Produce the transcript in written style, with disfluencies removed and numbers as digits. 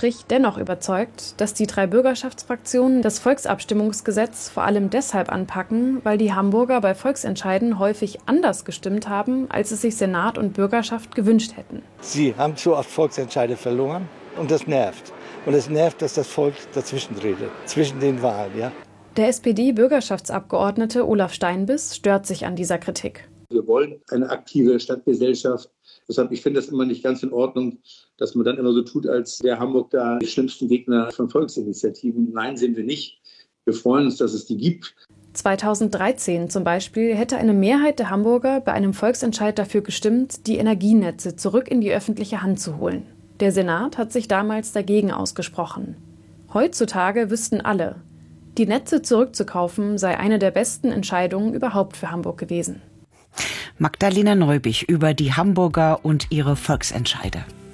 Strich dennoch überzeugt, dass die 3 Bürgerschaftsfraktionen das Volksabstimmungsgesetz vor allem deshalb anpacken, weil die Hamburger bei Volksentscheiden häufig anders gestimmt haben, als es sich Senat und Bürgerschaft gewünscht hätten. Sie haben zu oft Volksentscheide verloren und das nervt. Und es nervt, dass das Volk dazwischen redet, zwischen den Wahlen. Ja? Der SPD-Bürgerschaftsabgeordnete Olaf Steinbiss stört sich an dieser Kritik. Wir wollen eine aktive Stadtgesellschaft. Deshalb, ich finde das immer nicht ganz in Ordnung, dass man dann immer so tut, als wäre Hamburg da die schlimmsten Gegner von Volksinitiativen. Nein, sind wir nicht. Wir freuen uns, dass es die gibt. 2013 zum Beispiel hätte eine Mehrheit der Hamburger bei einem Volksentscheid dafür gestimmt, die Energienetze zurück in die öffentliche Hand zu holen. Der Senat hat sich damals dagegen ausgesprochen. Heutzutage wüssten alle, die Netze zurückzukaufen sei eine der besten Entscheidungen überhaupt für Hamburg gewesen. Magdalena Neubich über die Hamburger und ihre Volksentscheide.